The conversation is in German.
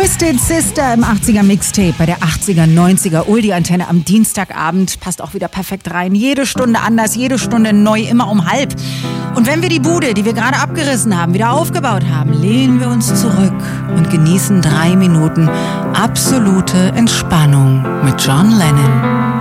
Twisted Sister im 80er Mixtape bei der 80er, 90er Oldie-Antenne am Dienstagabend. Passt auch wieder perfekt rein. Jede Stunde anders, jede Stunde neu, immer um halb. Und wenn wir die Bude, die wir gerade abgerissen haben, wieder aufgebaut haben, lehnen wir uns zurück und genießen 3 Minuten absolute Entspannung mit John Lennon.